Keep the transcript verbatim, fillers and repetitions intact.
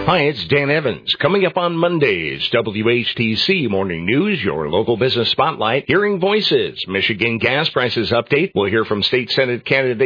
Hi, it's Dan Evans. Coming up on Mondays, W H T C Morning News, your local business spotlight, Hearing Voices, Michigan gas prices update. We'll hear from State Senate candidate